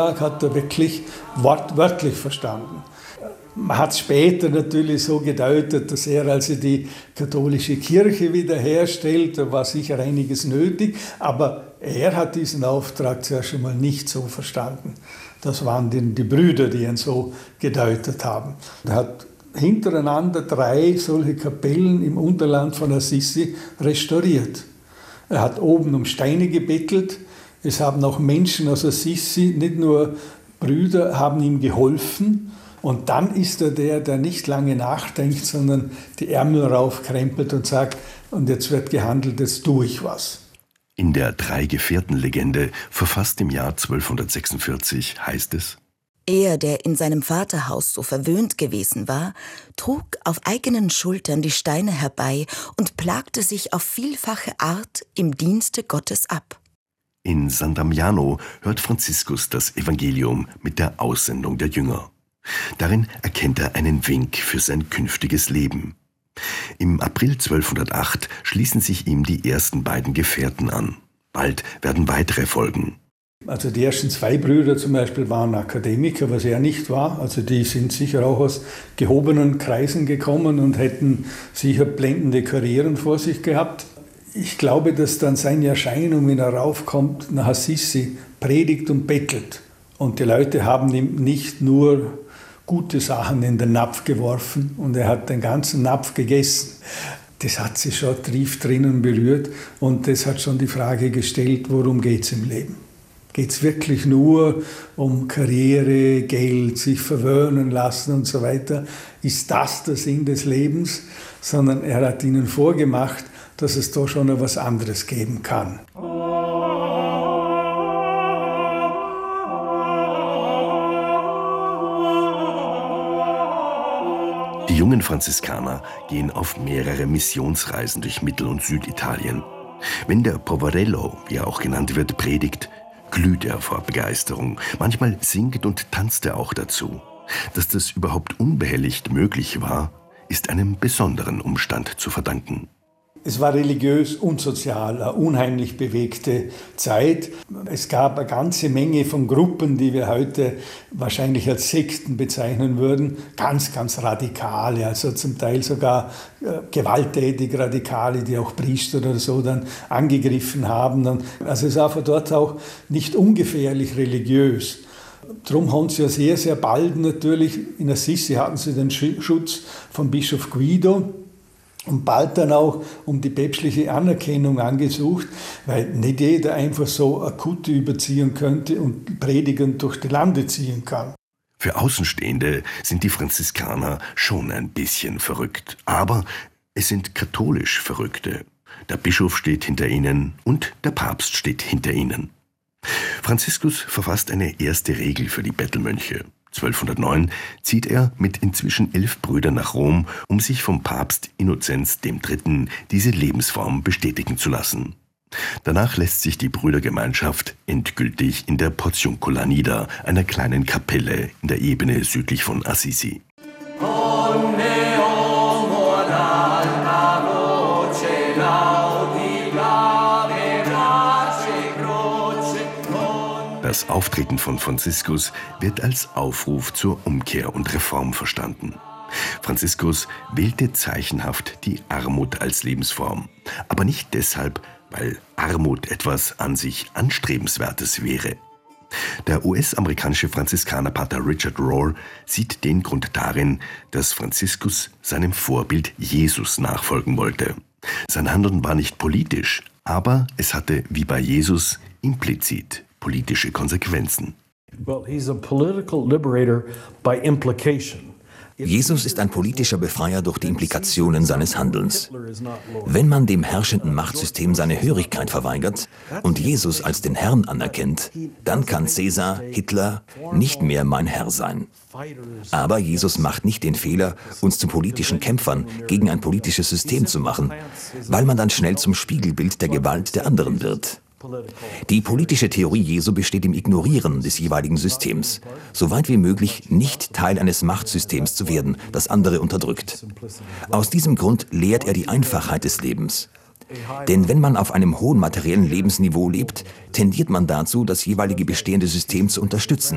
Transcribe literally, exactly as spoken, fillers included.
Auftrag hat er wirklich wortwörtlich verstanden. Man hat es später natürlich so gedeutet, dass er also die katholische Kirche wiederherstellt. Da war sicher einiges nötig, aber er hat diesen Auftrag zuerst einmal nicht so verstanden. Das waren die, die Brüder, die ihn so gedeutet haben. Er hat hintereinander drei solche Kapellen im Unterland von Assisi restauriert. Er hat oben um Steine gebettelt. Es haben auch Menschen aus Assisi, nicht nur Brüder, haben ihm geholfen. Und dann ist er der, der nicht lange nachdenkt, sondern die Ärmel raufkrempelt und sagt, und jetzt wird gehandelt, jetzt tue ich was. In der Drei-Gefährten-Legende, verfasst im Jahr zwölfhundertsechsundvierzig, heißt es: Er, der in seinem Vaterhaus so verwöhnt gewesen war, trug auf eigenen Schultern die Steine herbei und plagte sich auf vielfache Art im Dienste Gottes ab. In San Damiano hört Franziskus das Evangelium mit der Aussendung der Jünger. Darin erkennt er einen Wink für sein künftiges Leben. Im April zwölfhundertacht schließen sich ihm die ersten beiden Gefährten an. Bald werden weitere folgen. Also die ersten zwei Brüder zum Beispiel waren Akademiker, was er nicht war. Also die sind sicher auch aus gehobenen Kreisen gekommen und hätten sicher blendende Karrieren vor sich gehabt. Ich glaube, dass dann seine Erscheinung, wenn er raufkommt, nach Assisi, predigt und bettelt. Und die Leute haben ihm nicht nur gute Sachen in den Napf geworfen und er hat den ganzen Napf gegessen. Das hat sich schon tief drinnen berührt und das hat schon die Frage gestellt, worum geht es im Leben? Geht es wirklich nur um Karriere, Geld, sich verwöhnen lassen und so weiter? Ist das der Sinn des Lebens? Sondern er hat ihnen vorgemacht, dass es da schon noch was anderes geben kann. Die jungen Franziskaner gehen auf mehrere Missionsreisen durch Mittel- und Süditalien. Wenn der Poverello, wie er auch genannt wird, predigt, glüht er vor Begeisterung. Manchmal singt und tanzt er auch dazu. Dass das überhaupt unbehelligt möglich war, ist einem besonderen Umstand zu verdanken. Es war religiös und sozial eine unheimlich bewegte Zeit. Es gab eine ganze Menge von Gruppen, die wir heute wahrscheinlich als Sekten bezeichnen würden. Ganz, ganz radikale, also zum Teil sogar äh, gewalttätig radikale, die auch Priester oder so dann angegriffen haben. Also es war von dort auch nicht ungefährlich religiös. Darum haben sie ja sehr, sehr bald natürlich, in Assisi hatten sie den Schutz von Bischof Guido, und bald dann auch um die päpstliche Anerkennung angesucht, weil nicht jeder einfach so eine Kutte überziehen könnte und predigend durch die Lande ziehen kann. Für Außenstehende sind die Franziskaner schon ein bisschen verrückt. Aber es sind katholisch Verrückte. Der Bischof steht hinter ihnen und der Papst steht hinter ihnen. Franziskus verfasst eine erste Regel für die Bettelmönche. zwölfhundertneun zieht er mit inzwischen elf Brüdern nach Rom, um sich vom Papst Innozenz der Dritte. diese Lebensform bestätigen zu lassen. Danach lässt sich die Brüdergemeinschaft endgültig in der Portiuncula nieder, einer kleinen Kapelle in der Ebene südlich von Assisi. Das Auftreten von Franziskus wird als Aufruf zur Umkehr und Reform verstanden. Franziskus wählte zeichenhaft die Armut als Lebensform, aber nicht deshalb, weil Armut etwas an sich Anstrebenswertes wäre. Der U S-amerikanische Franziskanerpater Richard Rohr sieht den Grund darin, dass Franziskus seinem Vorbild Jesus nachfolgen wollte. Sein Handeln war nicht politisch, aber es hatte, wie bei Jesus, implizit politische Konsequenzen. Jesus ist ein politischer Befreier durch die Implikationen seines Handelns. Wenn man dem herrschenden Machtsystem seine Hörigkeit verweigert und Jesus als den Herrn anerkennt, dann kann Cäsar, Hitler nicht mehr mein Herr sein. Aber Jesus macht nicht den Fehler, uns zu politischen Kämpfern gegen ein politisches System zu machen, weil man dann schnell zum Spiegelbild der Gewalt der anderen wird. Die politische Theorie Jesu besteht im Ignorieren des jeweiligen Systems, so weit wie möglich nicht Teil eines Machtsystems zu werden, das andere unterdrückt. Aus diesem Grund lehrt er die Einfachheit des Lebens. Denn wenn man auf einem hohen materiellen Lebensniveau lebt, tendiert man dazu, das jeweilige bestehende System zu unterstützen.